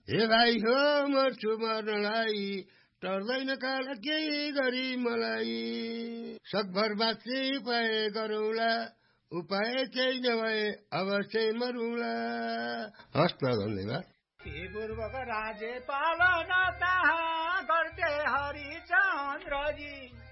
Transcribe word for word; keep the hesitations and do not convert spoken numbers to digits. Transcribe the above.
हे भाइ हो मर्छु मर्नलाई, टर्दैन काल केही गरी मलाई। सकभर बाँच्ने उपाय गरौँला, उपाय केही नभए अवश्य मरौँला। हस् त, धन्यवाद। पूर्वक राज्य पालन ताहा गर्थे हरिचन्द्रजी,